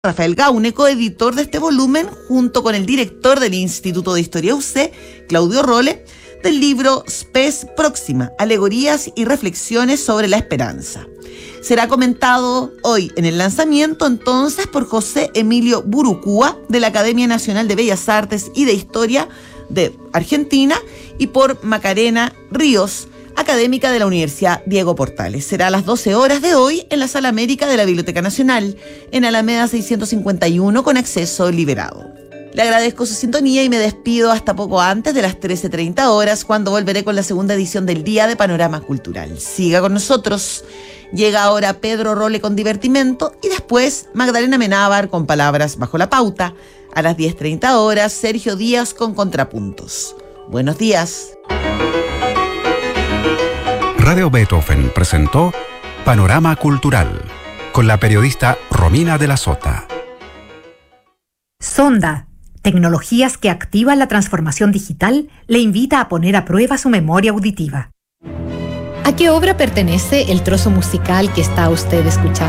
Rafael Gaune, coeditor de este volumen, junto con el director del Instituto de Historia UC, Claudio Rolle, del libro Spes Próxima, Alegorías y Reflexiones sobre la Esperanza. Será comentado hoy en el lanzamiento entonces por José Emilio Burucúa, de la Academia Nacional de Bellas Artes y de Historia de Argentina, y por Macarena Ríos, académica de la Universidad Diego Portales. Será a las 12 horas de hoy en la Sala América de la Biblioteca Nacional, en Alameda 651, con acceso liberado. Le agradezco su sintonía y me despido hasta poco antes de las 13:30 horas, cuando volveré con la segunda edición del Día de Panorama Cultural. Siga con nosotros. Llega ahora Pedro Rolle con Divertimento y después Magdalena Menábar con Palabras Bajo la Pauta. A las 10:30 horas, Sergio Díaz con Contrapuntos. Buenos días. Radio Beethoven presentó Panorama Cultural con la periodista Romina de la Sota. Sonda, tecnologías que activan la transformación digital, le invita a poner a prueba su memoria auditiva. ¿A qué obra pertenece el trozo musical que está usted escuchando?